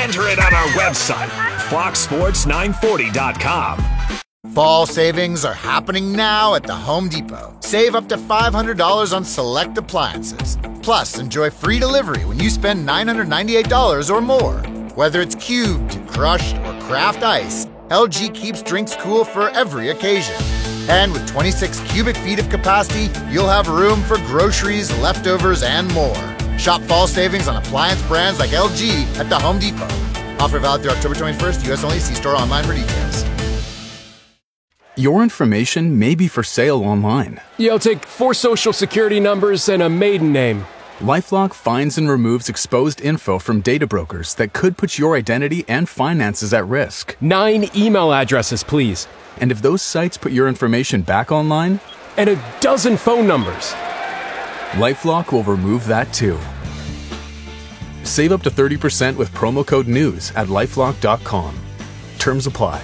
Enter it on our website, foxsports940.com. Fall savings are happening now at the Home Depot. Save up to $500 on select appliances. Plus, enjoy free delivery when you spend $998 or more. Whether it's cubed, crushed, or craft ice, LG keeps drinks cool for every occasion. And with 26 cubic feet of capacity, you'll have room for groceries, leftovers, and more. Shop fall savings on appliance brands like LG at the Home Depot. Offer valid through October 21st, U.S. only. See store online for details. Your information may be for sale online. I'll take 4 social security numbers and a maiden name. LifeLock finds and removes exposed info from data brokers that could put your identity and finances at risk. 9 email addresses, please. And if those sites put your information back online? And a dozen phone numbers. LifeLock will remove that too. Save up to 30% with promo code NEWS at LifeLock.com. Terms apply.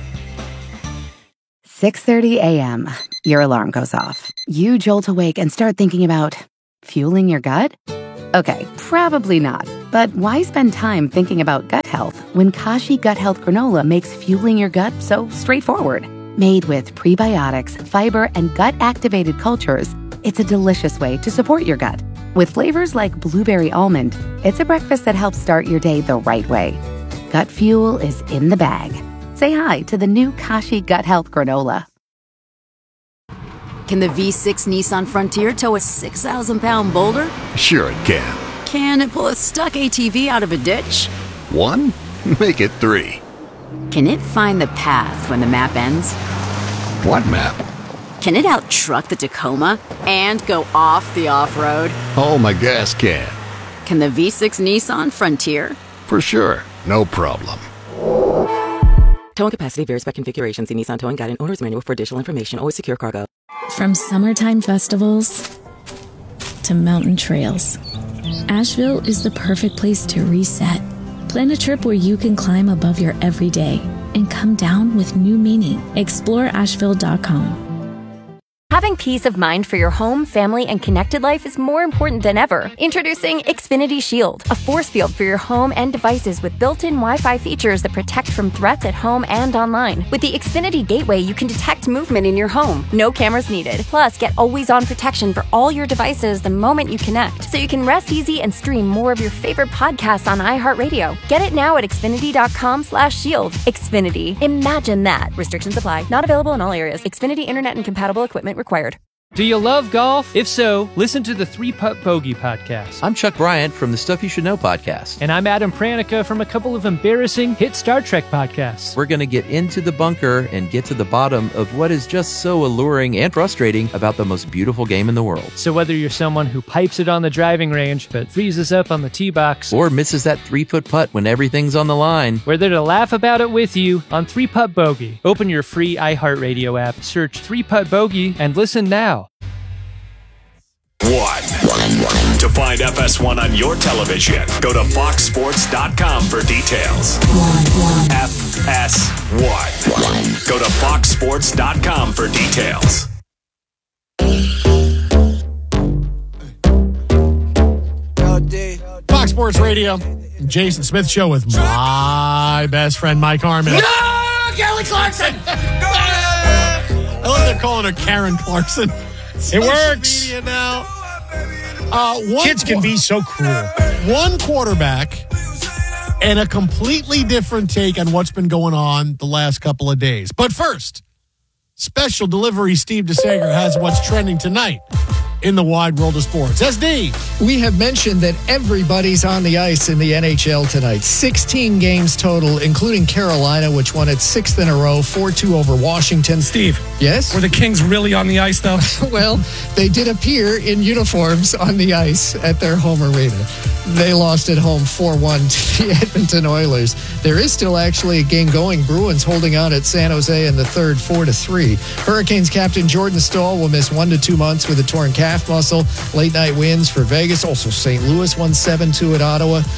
6:30 a.m. Your alarm goes off. You jolt awake and start thinking about fueling your gut? Okay, probably not. But why spend time thinking about gut health when Kashi Gut Health Granola makes fueling your gut so straightforward? Made with prebiotics, fiber, and gut-activated cultures, it's a delicious way to support your gut. With flavors like blueberry almond, it's a breakfast that helps start your day the right way. Gut fuel is in the bag. Say hi to the new Kashi Gut Health Granola. Can the V6 Nissan Frontier tow a 6,000-pound boulder? Sure it can. Can it pull a stuck ATV out of a ditch? 1? Make it 3. Can it find the path when the map ends? What map? Can it out-truck the Tacoma and go off the off-road? Oh, my gas can. Can the V6 Nissan Frontier? For sure. No problem. Towing capacity varies by configuration. See Nissan Towing Guide and Owner's Manual for additional information. Always secure cargo. From summertime festivals to mountain trails, Asheville is the perfect place to reset. Plan a trip where you can climb above your everyday and come down with new meaning. Explore Asheville.com. Having peace of mind for your home, family, and connected life is more important than ever. Introducing Xfinity Shield, a force field for your home and devices with built-in Wi-Fi features that protect from threats at home and online. With the Xfinity Gateway, you can detect movement in your home. No cameras needed. Plus, get always-on protection for all your devices the moment you connect, so you can rest easy and stream more of your favorite podcasts on iHeartRadio. Get it now at Xfinity.com/shield. Xfinity. Imagine that. Restrictions apply. Not available in all areas. Xfinity Internet and compatible equipment required. Do you love golf? If so, listen to the 3-Putt Bogey podcast. I'm Chuck Bryant from the Stuff You Should Know podcast. And I'm Adam Pranica from a couple of embarrassing hit Star Trek podcasts. We're going to get into the bunker and get to the bottom of what is just so alluring and frustrating about the most beautiful game in the world. So whether you're someone who pipes it on the driving range but freezes up on the tee box, or misses that 3-foot putt when everything's on the line, we're there to laugh about it with you on 3-Putt Bogey. Open your free iHeartRadio app, search 3-Putt Bogey, and listen now. 1. To find FS1 on your television, go to foxsports.com for details. FS1. Go to foxsports.com for details. Fox Sports Radio, Jason Smith Show with my best friend Mike Harmon. No, Kelly Clarkson! I love they're calling her Karen Clarkson. It works. Now. Kids can be so cruel. One quarterback and a completely different take on what's been going on the last couple of days. But first, special delivery Steve DeSager has what's trending tonight in the wide world of sports. SD. We have mentioned that everybody's on the ice in the NHL tonight. 16 games total, including Carolina, which won its 6th in a row, 4-2 over Washington. Steve. Yes? Were the Kings really on the ice, though? Well, they did appear in uniforms on the ice at their home arena. They lost at home 4-1 to the Edmonton Oilers. There is still actually a game going. Bruins holding on at San Jose in the third, 4-3. Hurricanes captain Jordan Staal will miss 1 to 2 months with a torn calf muscle. Late night wins for Vegas. Also, St. Louis won 7-2 at Ottawa.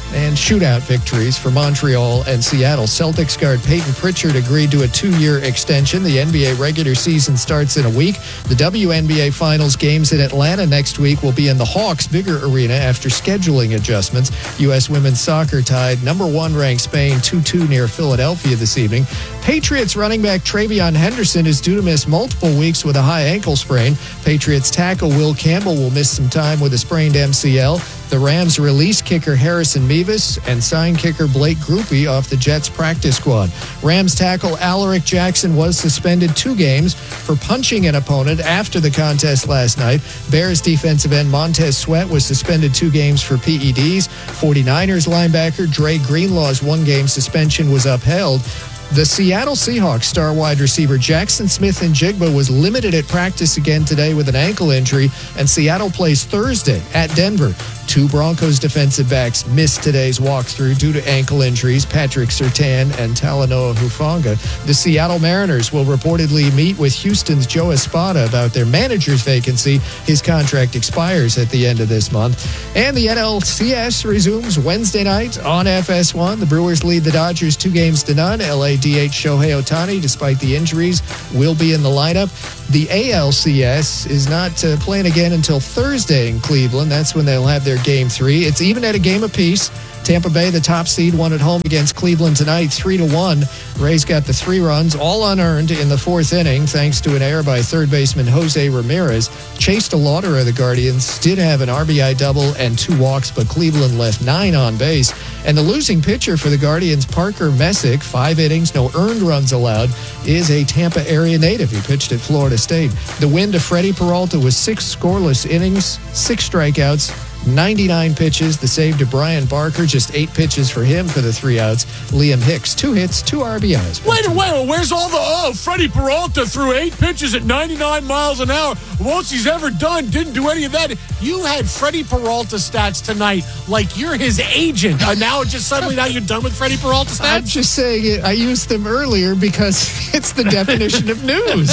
and shootout victories for Montreal and Seattle. Celtics guard Peyton Pritchard agreed to a 2-year extension. The NBA regular season starts in a week. The WNBA Finals games in Atlanta next week will be in the Hawks' bigger arena after scheduling adjustments. U.S. women's soccer tied number 1 ranked Spain 2-2 near Philadelphia this evening. Patriots running back Travion Henderson is due to miss multiple weeks with a high ankle sprain. Patriots tackle Will Campbell will miss some time with a sprained MCL. The Rams release kicker Harrison Mevis and sign kicker Blake Grupe off the Jets practice squad. Rams tackle Alaric Jackson was suspended 2 games for punching an opponent after the contest last night. Bears defensive end Montez Sweat was suspended 2 games for PEDs. 49ers linebacker Dre Greenlaw's 1-game suspension was upheld. The Seattle Seahawks star wide receiver Jackson Smith-Njigba was limited at practice again today with an ankle injury, and Seattle plays Thursday at Denver. 2 Broncos defensive backs missed today's walkthrough due to ankle injuries, Patrick Surtain and Talanoa Hufanga. The Seattle Mariners will reportedly meet with Houston's Joe Espada about their manager's vacancy. His contract expires at the end of this month. And the NLCS resumes Wednesday night on FS1. The Brewers lead the Dodgers 2-0. LA DH Shohei Ohtani, despite the injuries, will be in the lineup. The ALCS is not playing again until Thursday in Cleveland. That's when they'll have their Game 3. It's even at a game apiece. Tampa Bay, the top seed, won at home against Cleveland tonight, 3-1. Rays got the 3 runs, all unearned in the 4th inning, thanks to an error by third baseman Jose Ramirez. Chase DeLauder of the Guardians did have an RBI double and 2 walks, but Cleveland left 9 on base. And the losing pitcher for the Guardians, Parker Messick, 5 innings, no earned runs allowed, is a Tampa area native. He pitched at Florida State. The win to Freddie Peralta was 6 scoreless innings, 6 strikeouts, 99 pitches. The save to Brian Barker, just 8 pitches for him for the 3 outs. Liam Hicks, 2 hits, 2 RBIs. Wait, where's all the, Freddie Peralta threw 8 pitches at 99 miles an hour. Most he's ever done, didn't do any of that. You had Freddie Peralta stats tonight like you're his agent. Now you're done with Freddie Peralta stats? I'm just saying I used them earlier because it's the definition of news.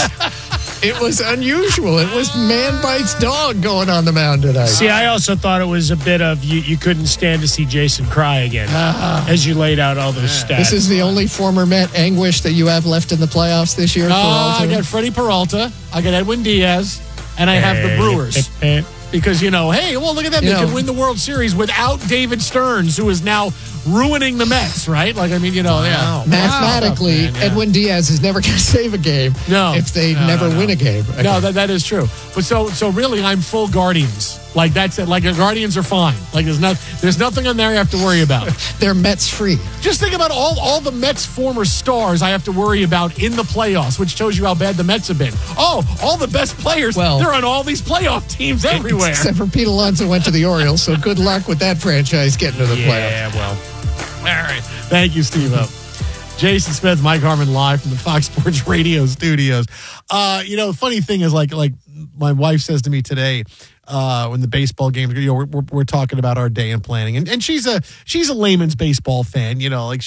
It was unusual. It was man bites dog going on the mound tonight. See, I also thought it was a bit of you couldn't stand to see Jason cry again as you laid out all those stats. This is the only former Met anguish that you have left in the playoffs this year. I got Freddie Peralta, I got Edwin Diaz, and I have the Brewers. Because, hey, well, look at them. They can win the World Series without David Stearns, who is now ruining the Mets, right? Yeah. Mathematically, Edwin Diaz is never going to save a game if they never win a game. Okay. No, that is true. But so really, I'm full Guardians. Like, that's it. Like, the Guardians are fine. Like, there's nothing on there you have to worry about. They're Mets free. Just think about all the Mets former stars I have to worry about in the playoffs, which shows you how bad the Mets have been. Oh, all the best players, they're on all these playoff teams everywhere. Except for Pete Alonso went to the Orioles, so good luck with that franchise getting to the playoffs. Yeah, well. All right. Thank you, Steve-O. Jason Smith, Mike Harmon, live from the Fox Sports Radio studios. The funny thing is, like my wife says to me today, when the baseball games, we're talking about our day and planning, and she's a layman's baseball fan.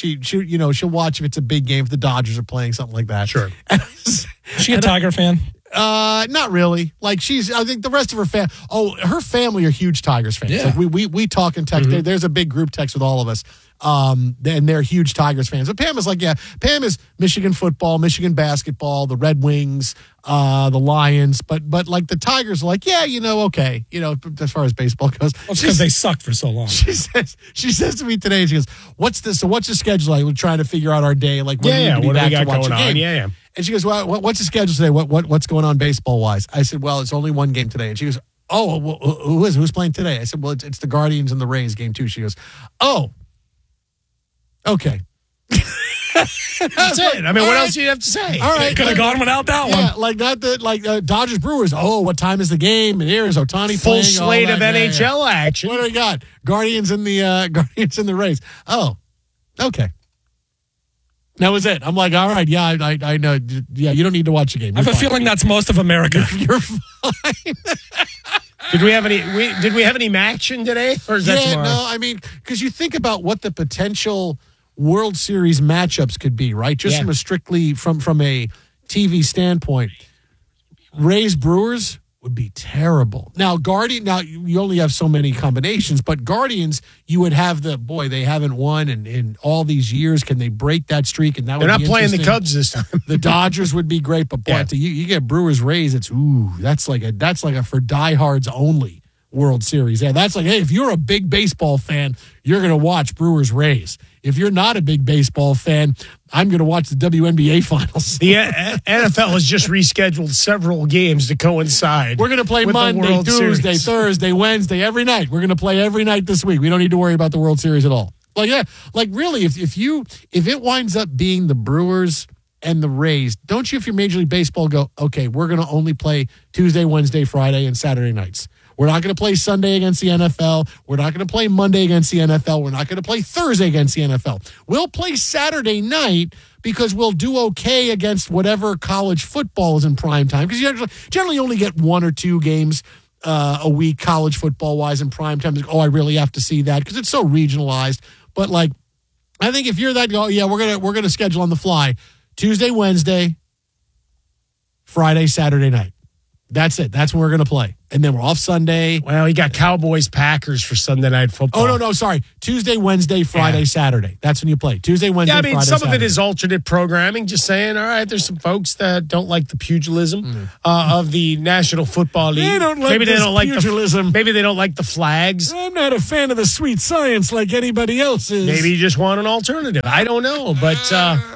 She'll watch if it's a big game, if the Dodgers are playing, something like that. Sure. Is she a Tiger fan? Not really. I think the rest of her family are huge Tigers fans. Yeah. Like we talk and text. Mm-hmm. There's a big group text with all of us. And they're huge Tigers fans. But Pam is Pam is Michigan football, Michigan basketball, the Red Wings, the Lions. But like the Tigers are like, okay. As far as baseball goes. Well, it's because they sucked for so long. She says to me today, she goes, what's the schedule like? We're trying to figure out our day. Like, when we need to be back to watch a game. Yeah. And she goes, well, what's the schedule today? What's going on baseball-wise? I said, well, it's only one game today. And she goes, oh, well, who's playing today? I said, well, it's the Guardians and the Rays game 2. She goes, oh, okay. That's it. I mean, what else do you have to say? All right. Could have gone without that one. Yeah, like that. Dodgers Brewers. Oh, what time is the game? And here's Ohtani full playing. Slate of NHL action. What do we got? Guardians and the Rays. Oh, okay. That was it. I'm like, all right, yeah, I know. Yeah, you don't need to watch the game. I have a feeling that's most of America. You're fine. Did we have any action today, or is that tomorrow? No, I mean, because you think about what the potential World Series matchups could be, right? Just from a strictly from a TV standpoint. Rays Brewers, would be terrible. Now, you only have so many combinations, but Guardians, you would have they haven't won in all these years. Can they break that streak? And they're not playing the Cubs this time. The Dodgers would be great, but boy, you get Brewers Rays, that's like a for diehards only World Series. Yeah, that's like, hey, if you're a big baseball fan, you're going to watch Brewers Rays. If you're not a big baseball fan, I'm going to watch the WNBA finals. The NFL has just rescheduled several games to coincide. We're going to play Monday, Tuesday, Thursday, Wednesday, every night. We're going to play every night this week. We don't need to worry about the World Series at all. Really, if it winds up being the Brewers and the Rays, don't you, if you're Major League Baseball, go, okay, we're going to only play Tuesday, Wednesday, Friday, and Saturday nights. We're not going to play Sunday against the NFL. We're not going to play Monday against the NFL. We're not going to play Thursday against the NFL. We'll play Saturday night because we'll do okay against whatever college football is in prime time. Because you generally only get 1 or 2 games a week, college football-wise, in prime time. I really have to see that because it's so regionalized. But, I think if you're that, we're gonna schedule on the fly Tuesday, Wednesday, Friday, Saturday night. That's it. That's when we're going to play. And then we're off Sunday. Well, you got Cowboys, Packers for Sunday Night Football. Oh, no, sorry. Tuesday, Wednesday, Friday, Saturday. That's when you play. Tuesday, Wednesday, Friday, some Saturday. of it is alternate programming, just saying, all right, there's some folks that don't like the pugilism of the National Football League. They don't like pugilism. Maybe they don't like the flags. I'm not a fan of the sweet science like anybody else is. Maybe you just want an alternative. I don't know, but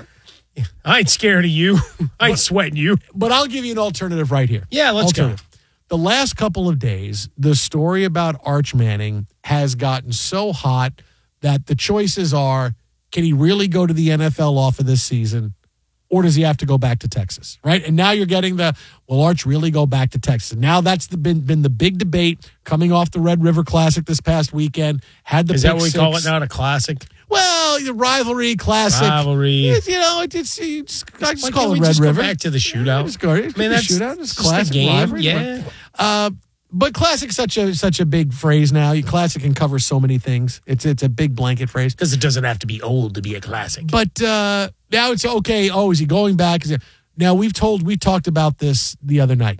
I ain't scared of you. I ain't sweating you. But I'll give you an alternative right here. Yeah, let's go. The last couple of days, the story about Arch Manning has gotten so hot that the choices are, can he really go to the NFL off of this season, or does he have to go back to Texas, right? And now you're getting will Arch really go back to Texas? Now that's been the big debate coming off the Red River Classic this past weekend. Is that what we call it now, a classic? Well, the rivalry, classic. Rivalry. I just call it Red River. Go back to the shootout. That's shootout. It's classic game, rivalry. Yeah. But classic's such a big phrase now. Classic can cover so many things. It's a big blanket phrase. Because it doesn't have to be old to be a classic. But now it's okay. Oh, is he going back? Now we talked about this the other night.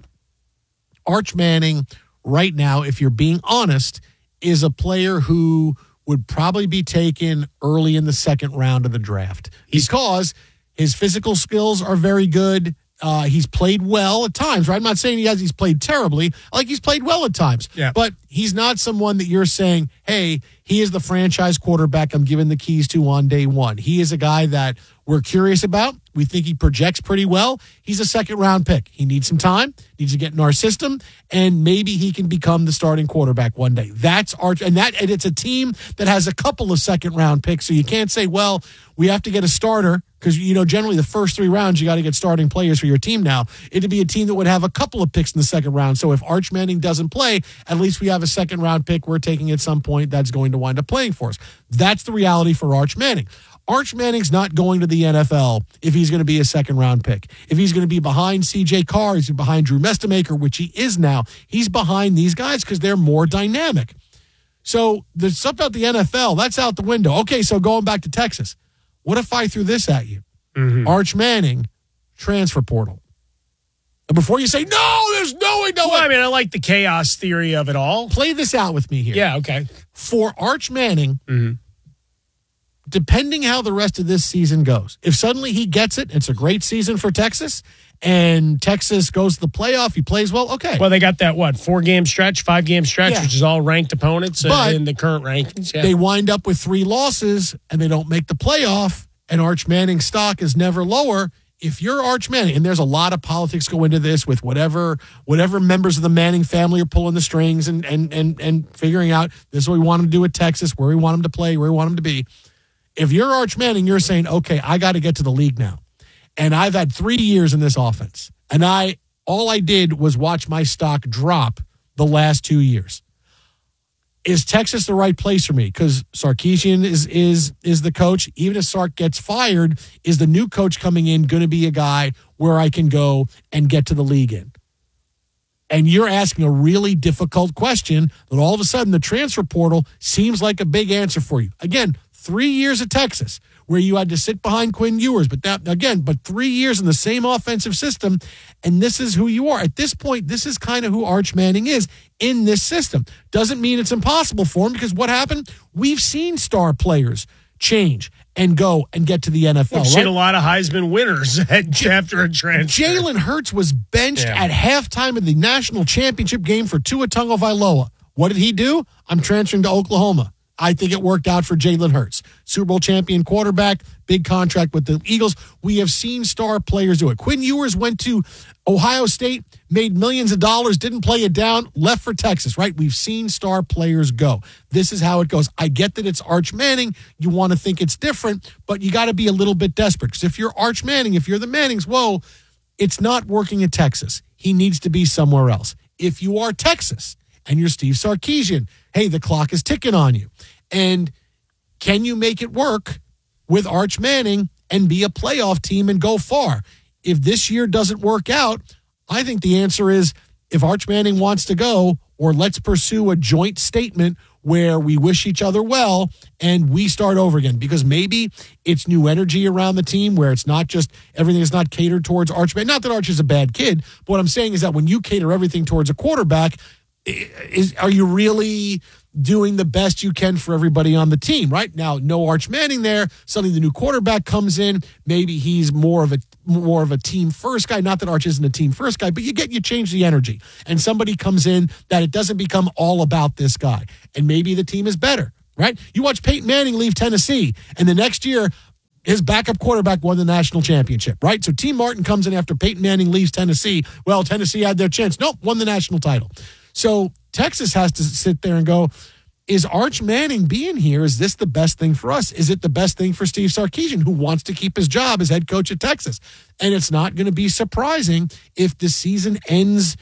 Arch Manning, right now, if you're being honest, is a player who would probably be taken early in the second round of the draft because his physical skills are very good. He's played well at times, right? I'm not saying he's played terribly. He's played well at times. Yeah. But he's not someone that you're saying, hey, he is the franchise quarterback I'm giving the keys to on day one. He is a guy that we're curious about. We think he projects pretty well. He's a second-round pick. He needs some time, needs to get in our system, and maybe he can become the starting quarterback one day. That's Arch, and it's a team that has a couple of second-round picks, so you can't say, well, we have to get a starter, because, generally the first 3 rounds, you got to get starting players for your team now. It'd be a team that would have a couple of picks in the second round, so if Arch Manning doesn't play, at least we have a second-round pick we're taking at some point that's going to wind up playing for us. That's the reality for Arch Manning. Arch Manning's not going to the NFL if he's going to be a second-round pick. If he's going to be behind C.J. Carr, he's behind Drew Mestemaker, which he is now. He's behind these guys because they're more dynamic. So the stuff about the NFL, that's out the window. Okay, so going back to Texas, what if I threw this at you? Mm-hmm. Arch Manning, transfer portal. And before you say, no, there's no way. Well, I like the chaos theory of it all. Play this out with me here. Yeah, okay. For Arch Manning, depending how the rest of this season goes, if suddenly he gets it, it's a great season for Texas, and Texas goes to the playoff, he plays well, okay. Well, they got that, 4-game stretch, 5-game stretch, which is all ranked opponents in the current rankings. Yeah. They wind up with 3 losses, and they don't make the playoff, and Arch Manning's stock is never lower. If you're Arch Manning, and there's a lot of politics go into this with whatever members of the Manning family are pulling the strings and figuring out this is what we want him to do at Texas, where we want him to play, where we want him to be. If you're Arch Manning, you're saying, okay, I got to get to the league now. And I've had 3 years in this offense. And all I did was watch my stock drop the last 2 years. Is Texas the right place for me? Because Sarkisian is the coach. Even if Sark gets fired, is the new coach coming in going to be a guy where I can go and get to the league in? And you're asking a really difficult question that all of a sudden the transfer portal seems like a big answer for you. Again, 3 years at Texas where you had to sit behind Quinn Ewers, but 3 years in the same offensive system, and this is who you are. At this point, this is kind of who Arch Manning is in this system. Doesn't mean it's impossible for him, because what happened? We've seen star players change and go and get to the NFL. We've seen a lot of Heisman winners after a transfer. Jalen Hurts was benched at halftime of the national championship game for Tua Tagovailoa. What did he do? I'm transferring to Oklahoma. I think it worked out for Jalen Hurts. Super Bowl champion quarterback, big contract with the Eagles. We have seen star players do it. Quinn Ewers went to Ohio State, made millions of dollars, didn't play it down, left for Texas, right? We've seen star players go. This is how it goes. I get that it's Arch Manning. You want to think it's different, but you got to be a little bit desperate, because if you're Arch Manning, if you're the Mannings, whoa, it's not working at Texas. He needs to be somewhere else. If you are Texas and you're Steve Sarkisian, hey, the clock is ticking on you. And can you make it work with Arch Manning and be a playoff team and go far? If this year doesn't work out, I think the answer is, if Arch Manning wants to go, or let's pursue a joint statement where we wish each other well and we start over again, because maybe it's new energy around the team where it's not just everything is not catered towards Arch Manning. Not that Arch is a bad kid, but what I'm saying is that when you cater everything towards a quarterback, are you really doing the best you can for everybody on the team? Right now, no Arch Manning there. Suddenly the new quarterback comes in. Maybe he's more of a team first guy. Not that Arch isn't a team first guy, but you change the energy, and somebody comes in that it doesn't become all about this guy, and maybe the team is better. Right? You watch Peyton Manning leave Tennessee, and the next year his backup quarterback won the national championship, right? So T. Martin comes in after Peyton Manning leaves Tennessee. Well, Tennessee had their chance. Nope, won the national title. So Texas has to sit there and go, is Arch Manning being here, is this the best thing for us? Is it the best thing for Steve Sarkisian, who wants to keep his job as head coach at Texas? And it's not going to be surprising if the season ends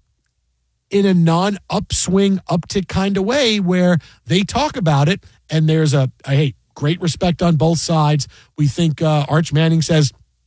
in a non-upswing, uptick kind of way where they talk about it and there's great respect on both sides. We think Arch Manning says,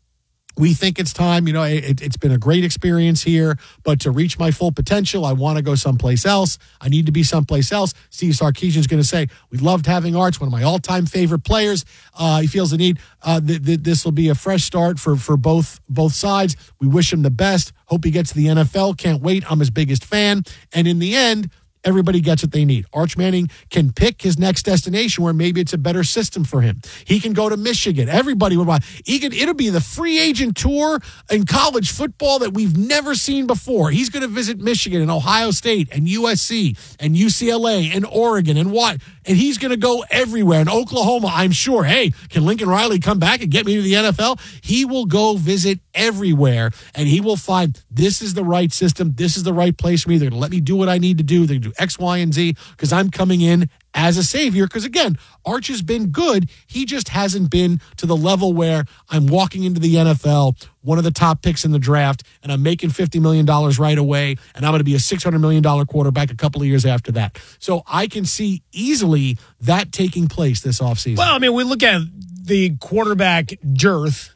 we think it's time. It's been a great experience here, but to reach my full potential, I want to go someplace else. I need to be someplace else. Steve Sarkisian is going to say, we loved having Arch, one of my all-time favorite players. He feels the need. This will be a fresh start for both sides. We wish him the best. Hope he gets to the NFL. Can't wait. I'm his biggest fan. And in the end, everybody gets what they need. Arch Manning can pick his next destination where maybe it's a better system for him. He can go to Michigan. Everybody would want. It'll be the free agent tour in college football that we've never seen before. He's going to visit Michigan and Ohio State and USC and UCLA and Oregon and what? And he's going to go everywhere. In Oklahoma, I'm sure. Hey, can Lincoln Riley come back and get me to the NFL? He will go visit everywhere, and he will find this is the right system. This is the right place for me. They're going to let me do what I need to do. They're going to do X, Y, and Z because I'm coming in as a savior. Because, again, Arch has been good. He just hasn't been to the level where I'm walking into the NFL, one of the top picks in the draft, and I'm making $50 million right away, and I'm going to be a $600 million quarterback a couple of years after that. So I can see easily that taking place this offseason. Well, I mean, we look at the quarterback dearth.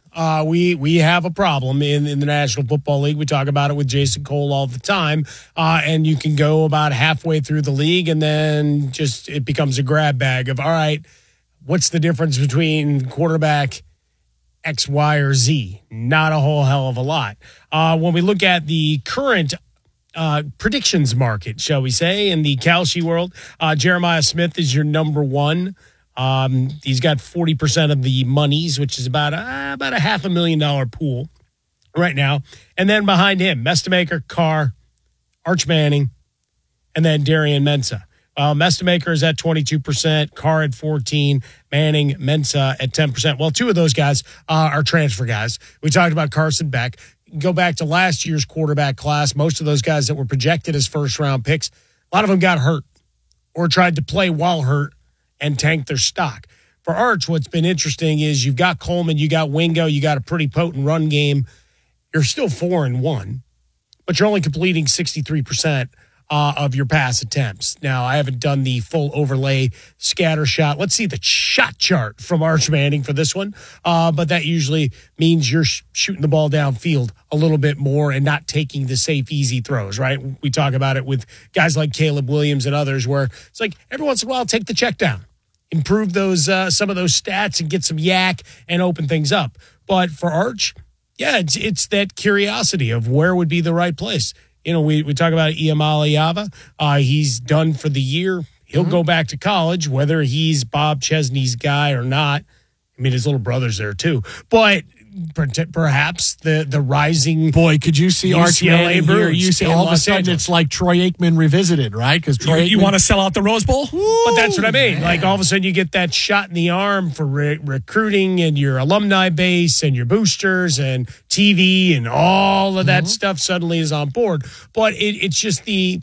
We have a problem in the National Football League. We talk about it with Jason Cole all the time. And you can go about halfway through the league and then just it becomes a grab bag of, all right, what's the difference between quarterback X, Y, or Z? Not a whole hell of a lot. When we look at the current predictions market, shall we say, in the Kalshi world, Jeremiah Smith is your number one. He's got 40% of the monies, which is about a $500,000 pool right now. And then behind him, Mestamaker, Carr, Arch Manning, and then Darian Mensah. Mestamaker is at 22%, Carr at 14%, Manning, Mensah at 10%. Well, two of those guys are transfer guys. We talked about Carson Beck. Go back to last year's quarterback class. Most of those guys that were projected as first-round picks, a lot of them got hurt or tried to play while hurt and tank their stock. For Arch, what's been interesting is you've got Coleman, you got Wingo, you got a pretty potent run game. You're still 4-1, but you're only completing 63% of your pass attempts. Now, I haven't done the full overlay scatter shot. Let's see the shot chart from Arch Manning for this one. But that usually means you're shooting the ball downfield a little bit more and not taking the safe, easy throws, right? We talk about it with guys like Caleb Williams and others where it's like every once in a while, take the check down. improve those some of those stats and get some yak and open things up. But for Arch, yeah, it's that curiosity of where would be the right place. You know, we talk about Iamale Yava. He's done for the year. He'll go back to college, whether he's Bob Chesney's guy or not. I mean, his little brother's there too. But perhaps the rising could you see Arch Manning here? You see all of a sudden it's like Troy Aikman revisited, right? Because you want to sell out the Rose Bowl? But that's what I mean. Man. Like all of a sudden you get that shot in the arm for recruiting and your alumni base and your boosters and TV and all of that stuff suddenly is on board. But it's just the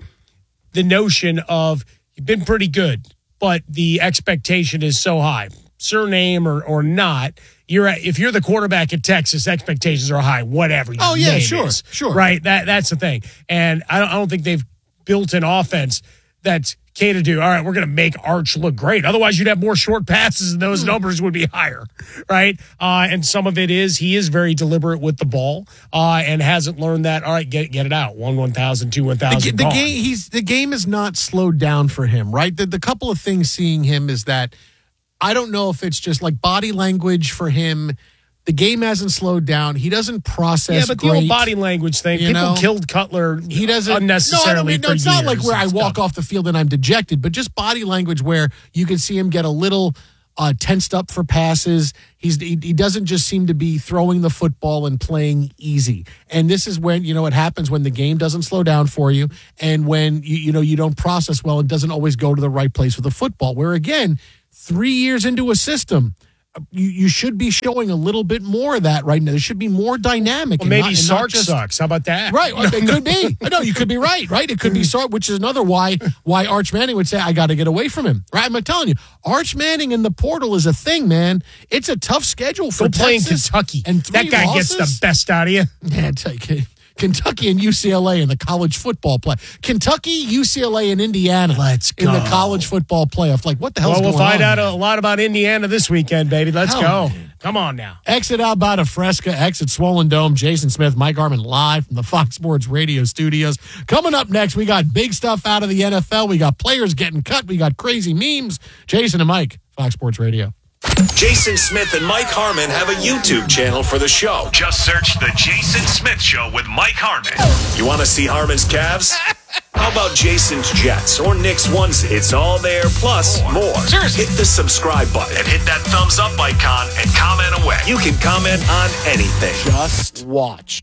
notion of you've been pretty good, but the expectation is so high, surname or not. If you're the quarterback at Texas, expectations are high, whatever your name is. Sure. Right? That's the thing. And I don't think they've built an offense that's catered to, all right, we're going to make Arch look great. Otherwise, you'd have more short passes and those numbers would be higher, right? And some of it is he is very deliberate with the ball and hasn't learned that, all right, get it out. 1,000, 2,000. The game is not slowed down for him, right? The couple of things seeing him is that I don't know if it's just like body language for him. The game hasn't slowed down. He doesn't process. Yeah, but the old body language thing. People killed Cutler. He doesn't unnecessarily. No, it's not like where I walk off the field and I'm dejected, but just body language where you can see him get a little tensed up for passes. He doesn't just seem to be throwing the football and playing easy. And this is when it happens when the game doesn't slow down for you, and when you don't process well and doesn't always go to the right place with the football. Where again, 3 years into a system, you should be showing a little bit more of that right now. There should be more dynamic. Well, maybe Sark sucks. How about that? Right. It could be. No, you could be right. It could be Sark, which is another why Arch Manning would say, I got to get away from him. Right? I'm telling you, Arch Manning in the portal is a thing, man. It's a tough schedule for Texas. Playing Kentucky. And that guy gets the best out of you. Yeah, Kentucky and UCLA in the college football play. Kentucky, UCLA, and Indiana. Let's go. In the college football playoff. Like, what the hell's going on? We'll find out a lot about Indiana this weekend, baby. Let's go. Man. Come on now. Exit Alberta Fresca, exit Swollen Dome. Jason Smith, Mike Harmon live from the Fox Sports Radio studios. Coming up next, we got big stuff out of the NFL. We got players getting cut. We got crazy memes. Jason and Mike, Fox Sports Radio. Jason Smith and Mike Harmon have a YouTube channel for the show. Just search The Jason Smith Show with Mike Harmon. You want to see Harmon's Cavs? How about Jason's Jets or Nick's onesie? It's all there, plus more. Seriously. Hit the subscribe button and hit that thumbs up icon and comment away. You can comment on anything. Just watch.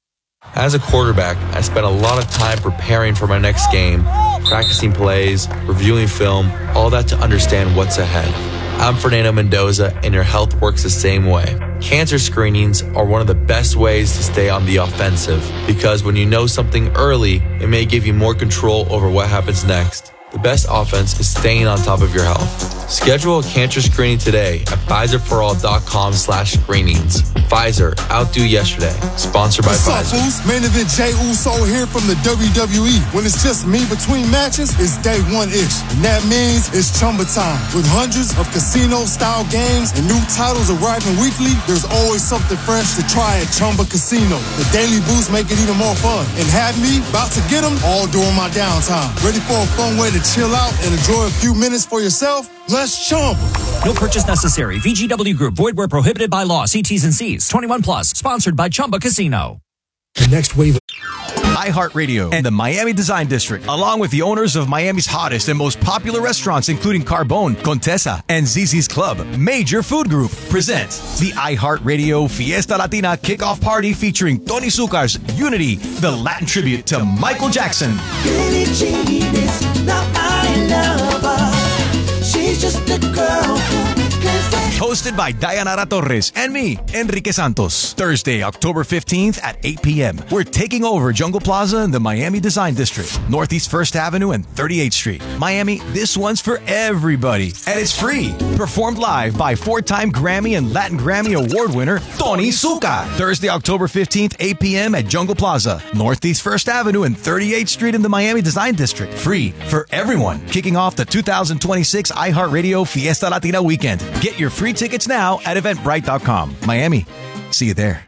As a quarterback, I spent a lot of time preparing for my next game, practicing plays, reviewing film, all that to understand what's ahead. I'm Fernando Mendoza, and your health works the same way. Cancer screenings are one of the best ways to stay on the offensive, because when you know something early, it may give you more control over what happens next. The best offense is staying on top of your health. Schedule a cancer screening today at PfizerForAll.com/screenings. Pfizer, outdo yesterday. Sponsored by Pfizer. What's up, Uso? Main event Jey Uso here from the WWE. When it's just me between matches, it's day one-ish. And that means it's Chumba time. With hundreds of casino-style games and new titles arriving weekly, there's always something fresh to try at Chumba Casino. The daily boosts make it even more fun. And have me about to get them all during my downtime. Ready for a fun way to chill out and enjoy a few minutes for yourself? Let's Chumba. No purchase necessary. VGW Group. Void where prohibited by law. See T's and C's. 21 plus. Sponsored by Chumba Casino. The next wave of iHeartRadio and the Miami Design District, along with the owners of Miami's hottest and most popular restaurants, including Carbone, Contessa, and Zizzi's Club, Major Food Group, presents the iHeartRadio Fiesta Latina Kickoff Party featuring Tony Zuccar's Unity, the Latin tribute to Michael Jackson. Billie Jean is not my lover. She's just a girl who Hosted by Dayanara Torres and me, Enrique Santos. Thursday, October 15th at 8 p.m. We're taking over Jungle Plaza in the Miami Design District, Northeast 1st Avenue and 38th Street. Miami, this one's for everybody. And it's free. Performed live by 4-time Grammy and Latin Grammy Award winner, Tony Zuccar. Thursday, October 15th, 8 p.m. at Jungle Plaza, Northeast 1st Avenue and 38th Street in the Miami Design District. Free for everyone. Kicking off the 2026 iHeartRadio Fiesta Latina weekend. Get your free tickets now at Eventbrite.com. Miami, see you there.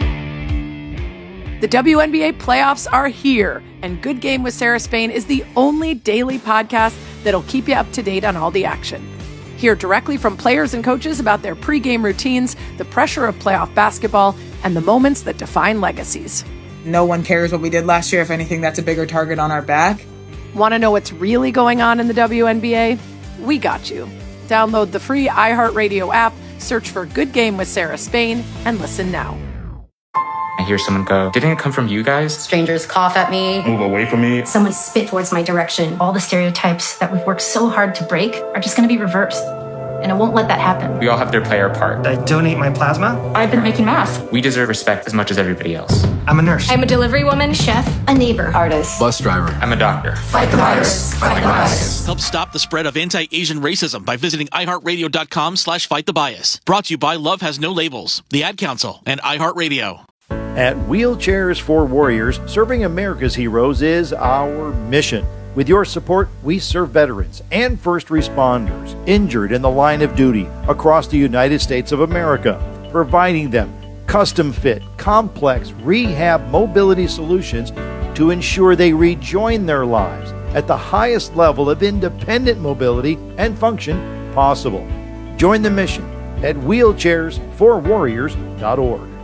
The WNBA playoffs are here, and Good Game with Sarah Spain is the only daily podcast that'll keep you up to date on all the action. Hear directly from players and coaches about their pregame routines, the pressure of playoff basketball, and the moments that define legacies. No one cares what we did last year. If anything, that's a bigger target on our back. Want to know what's really going on in the WNBA? We got you. Download the free iHeartRadio app, search for Good Game with Sarah Spain, and listen now. I hear someone go, "Didn't it come from you guys?" Strangers cough at me. Move away from me. Someone spit towards my direction. All the stereotypes that we've worked so hard to break are just going to be reversed. And I won't let that happen. We all have to play our part. I donate my plasma. I've been making masks. We deserve respect as much as everybody else. I'm a nurse. I'm a delivery woman, chef, a neighbor, artist, bus driver. I'm a doctor. Fight the virus. Fight the bias. Help stop the spread of anti-Asian racism by visiting iHeartRadio.com/fightthebbias. Brought to you by Love Has No Labels, the Ad Council, and iHeartRadio. At Wheelchairs for Warriors, serving America's heroes is our mission. With your support, we serve veterans and first responders injured in the line of duty across the United States of America, providing them custom-fit, complex rehab mobility solutions to ensure they rejoin their lives at the highest level of independent mobility and function possible. Join the mission at wheelchairsforwarriors.org.